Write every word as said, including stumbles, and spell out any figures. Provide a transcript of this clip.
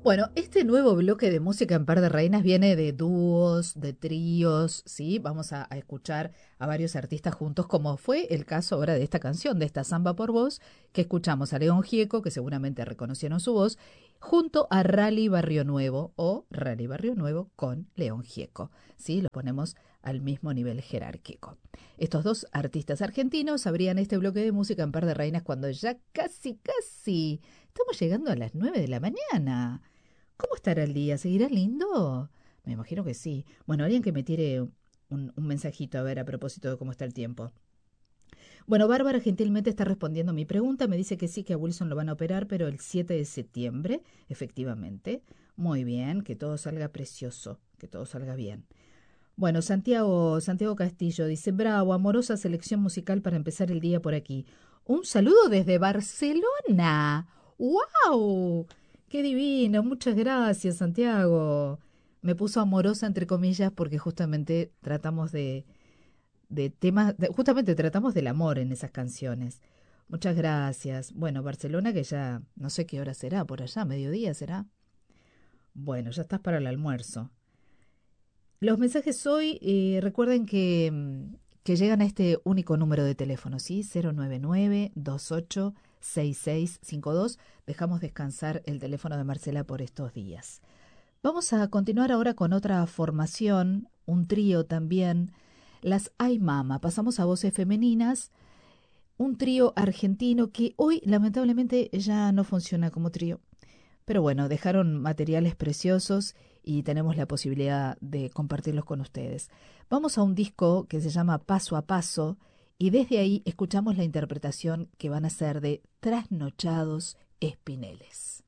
Bueno, este nuevo bloque de música en Par de Reinas viene de dúos, de tríos, ¿sí? Vamos a, a escuchar a varios artistas juntos, como fue el caso ahora de esta canción, de esta Samba por Vos, que escuchamos a León Gieco, que seguramente reconocieron su voz, junto a Rally Barrio Nuevo, o Rally Barrio Nuevo con León Gieco, ¿sí? Lo ponemos al mismo nivel jerárquico. Estos dos artistas argentinos abrían este bloque de música en Par de Reinas cuando ya casi, casi estamos llegando a las nueve de la mañana. ¿Cómo estará el día? ¿Seguirá lindo? Me imagino que sí. Bueno, alguien que me tire un, un mensajito a ver a propósito de cómo está el tiempo. Bueno, Bárbara gentilmente está respondiendo mi pregunta. Me dice que sí, que a Wilson lo van a operar, pero el siete de septiembre, efectivamente. Muy bien, que todo salga precioso, que todo salga bien. Bueno, Santiago, Santiago Castillo dice, bravo, amorosa selección musical para empezar el día por aquí. Un saludo desde Barcelona. ¡Wow! ¡Qué divino! Muchas gracias, Santiago. Me puso amorosa entre comillas porque justamente tratamos de, de temas, de- justamente tratamos del amor en esas canciones. Muchas gracias. Bueno, Barcelona que ya no sé qué hora será por allá, mediodía será. Bueno, ya estás para el almuerzo. Los mensajes hoy, eh, recuerden que, mm, que llegan a este único número de teléfono, ¿sí? cero nueve nueve, dos ocho seis seis cinco dos. Dejamos descansar el teléfono de Marcela por estos días. Vamos a continuar ahora con otra formación, un trío también. Las Ay Mama. Pasamos a voces femeninas, un trío argentino que hoy lamentablemente ya no funciona como trío. Pero bueno, dejaron materiales preciosos y tenemos la posibilidad de compartirlos con ustedes. Vamos a un disco que se llama Paso a Paso y desde ahí escuchamos la interpretación que van a ser de Trasnochados Espineles.